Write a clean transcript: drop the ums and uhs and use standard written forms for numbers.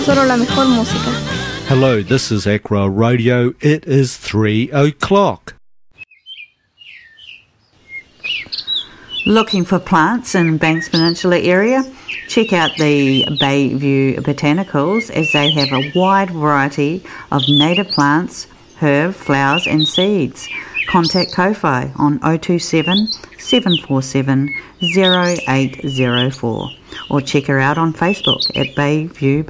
Solo la mejor música. Hello, this is Accra Radio. It is 3 o'clock. Looking for plants in Banks Peninsula area? Check out the Bayview Botanicals, as they have a wide variety of native plants, herb, flowers and seeds. Contact Ko-Fi on 027 747 0804 or check her out on Facebook at Bayview